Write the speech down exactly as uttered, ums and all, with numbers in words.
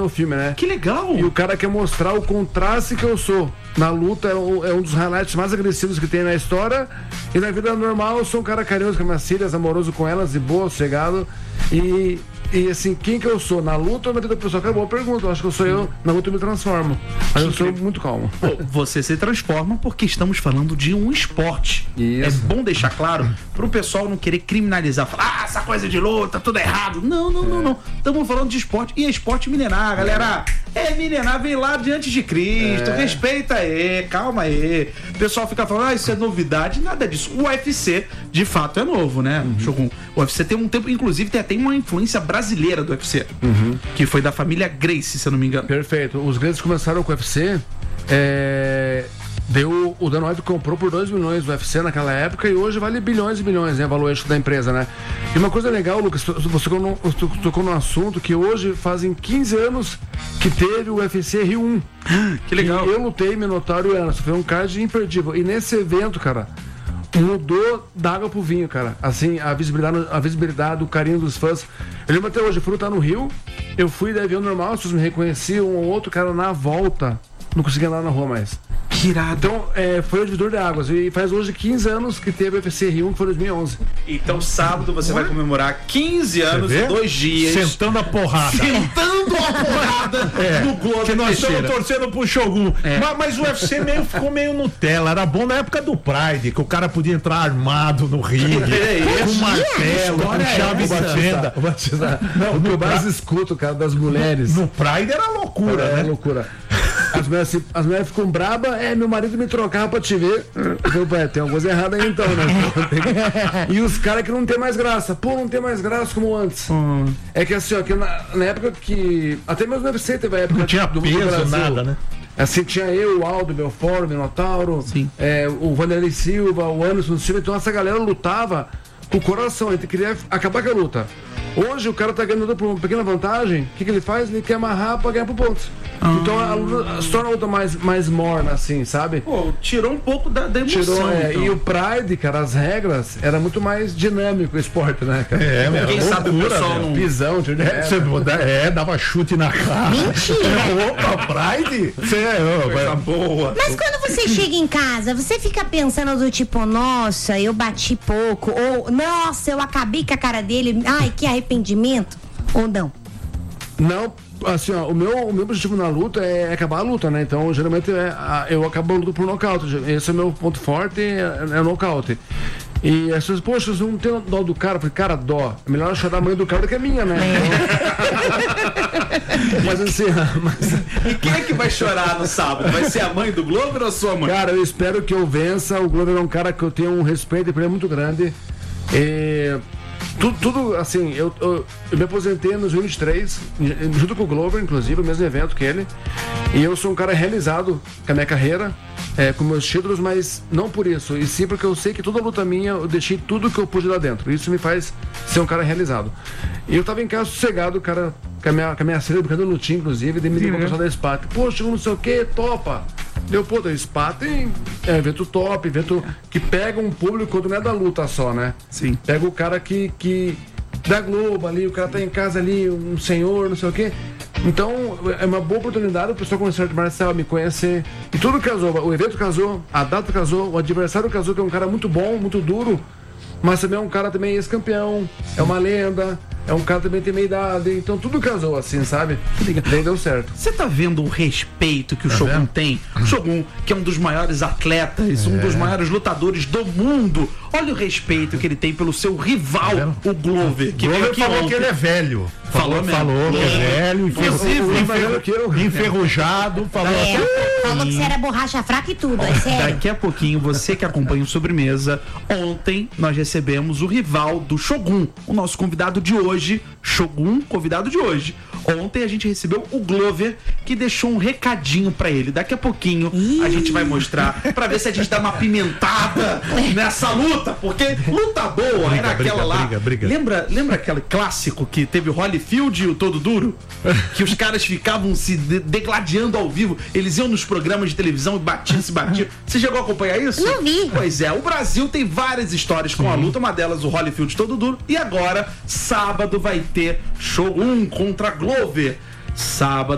no filme, né? Que legal! E o cara quer mostrar o contraste que eu sou. Na luta é um, é um dos highlights mais agressivos que tem na história. E na vida normal eu sou um cara carinhoso com minhas filhas, amoroso com elas, de boa, sossegado. E, e assim, quem que eu sou? Na luta ou na vida pessoal? Que é boa pergunta. Eu acho que eu sou eu, na luta eu me transformo. Mas eu sou muito calmo. Você se transforma porque estamos falando de um esporte. Isso. É bom deixar claro pro pessoal não querer criminalizar, falar, ah, essa coisa de luta, tudo errado. Não, não, é. não, não. Estamos falando de esporte. E é esporte milenar, galera. É milenar, vem lá diante de Cristo. É. Respeita aí, calma aí. O pessoal fica falando, ah, isso é novidade. Nada disso. O U F C, de fato, é novo, né, uhum. Shogun? O U F C tem um tempo, inclusive, tem até uma influência brasileira do U F C, uhum. que foi da família Gracie, se eu não me engano. Perfeito. Os Gracie começaram com o U F C, é... Deu, o Dana White comprou por dois milhões do U F C naquela época e hoje vale bilhões e bilhões, né? O valor da empresa, né? E uma coisa legal, Lucas, você tocou no, tocou no assunto que hoje fazem quinze anos que teve o U F C Rio um. Que legal. E eu lutei Minotauro e Anderson. Foi um card imperdível. E nesse evento, cara, mudou da água pro vinho, cara. Assim, a visibilidade, a visibilidade, o carinho dos fãs. Eu lembro até hoje, eu fui lutar no Rio, eu fui de avião normal, as pessoas me reconheciam, um ou outro cara na volta não conseguia andar na rua mais. Que irado. Então, é, foi o divisor de águas. E faz hoje quinze anos que teve o U F C Rio um, que foi dois mil e onze. Então, sábado você vai comemorar quinze anos e dois dias. Sentando a porrada. Sentando a porrada é, no Globo. Que nós estamos torcendo pro Shogun. É. Mas, mas o U F C meio, ficou meio Nutella. Era bom na época do Pride, que o cara podia entrar armado no ringue, é com martelo, com chave é batenda. Não, o que eu mais escuto, cara, das mulheres. No, no Pride era loucura, é, né? É loucura. As mulheres, as mulheres ficam brabas, é, meu marido me trocava pra te ver. Eu falei, tem alguma coisa errada aí então, né? E os caras que não tem mais graça. Pô, não tem mais graça como antes. Hum. É que assim, ó, que na, na época que. Até mesmo no U F C teve a época. Não tinha do peso, Brasil, nada, né? Assim, tinha eu, o Aldo, meu Belfort, o Minotauro, é, o Vanderlei Silva, o Anderson Silva. Então essa galera lutava com o coração, ele queria acabar com a luta. Hoje o cara tá ganhando por uma pequena vantagem, o que, que ele faz? Ele quer amarrar pra ganhar por pontos. Ah. Então a luta se torna a luta mais, mais morna, assim, sabe? Pô, tirou um pouco da, da emoção. Tirou, é, então. E o Pride, cara, as regras, era muito mais dinâmico o esporte, né, cara? É, meu. Quem sabe o pessoal não... Pisão, é, é, é, dava chute na cara. Mentira! Opa, Pride? Você é, coisa boa. Mas quando você chega em casa, você fica pensando do tipo, nossa, eu bati pouco, ou nossa, eu acabei com a cara dele, ai, que arrependimento, ou não? Não, assim, ó, o meu, o meu objetivo na luta é acabar a luta, né? Então, geralmente, é, eu acabo a luta por nocaute. Esse é o meu ponto forte, é, é o nocaute. E as pessoas, poxa, você não tem dó do cara? Eu falei, cara, dó. É melhor chorar a mãe do cara do que a minha, né? É. Mas assim, mas... E quem é que vai chorar no sábado? Vai ser a mãe do Glover ou a sua mãe? Cara, eu espero que eu vença. O Glover é um cara que eu tenho um respeito por ele muito grande. E... Tudo, tudo assim, eu, eu, eu me aposentei em dois mil e vinte e três, junto com o Glover, inclusive, o mesmo evento que ele. E eu sou um cara realizado com a minha carreira, é, com meus títulos, mas não por isso. E sim porque eu sei que toda luta minha, eu deixei tudo que eu pude lá dentro. Isso me faz ser um cara realizado. E eu tava em casa sossegado, cara, com a minha, com a minha filha, brincando no lutinho, inclusive, e me ligou o pessoal da Spat. Poxa, não sei o que, topa. Deu, pô, da Spa tem é, evento top, evento que pega um público quando não é da luta só, né? Sim. Pega o cara que, que da Globo ali, o cara tá em casa ali, um senhor, não sei o quê. Então, é uma boa oportunidade o pessoal conhecer o arte marcial, me conhecer. E tudo casou, o evento casou, a data casou, o adversário casou, que é um cara muito bom, muito duro, mas também é um cara também ex-campeão, é uma lenda. É um cara também tem meia idade, então tudo casou assim, sabe? Daí deu certo. Você tá vendo o respeito que o tá Shogun vendo? tem? O Shogun, que é um dos maiores atletas, é. um dos maiores lutadores do mundo. Olha o respeito que ele tem pelo seu rival, tá o Glover. Que Glover falou ontem. que ele é velho. Falou, falou, falou que é velho, enferrujado, enferrujado, falou é, até... falou que você era borracha fraca e tudo, é sério. Daqui a pouquinho, você que acompanha o Sobremesa, ontem nós recebemos o rival do Shogun, o nosso convidado de hoje, Shogun, convidado de hoje. Ontem a gente recebeu o Glover, que deixou um recadinho pra ele. Daqui a pouquinho Ih. a gente vai mostrar, pra ver se a gente dá uma pimentada nessa luta, porque luta boa, briga, era aquela briga, lá. Briga, briga. Lembra, lembra aquele clássico que teve o Holyfield e o Todo Duro? Que os caras ficavam se de- degladiando ao vivo, eles iam nos programas de televisão e batiam, se batiam. Você chegou a acompanhar isso? Não vi. Pois é, o Brasil tem várias histórias com a luta, uma delas o Holyfield Todo Duro, e agora, sábado vai ter Shogun contra Glover. Sábado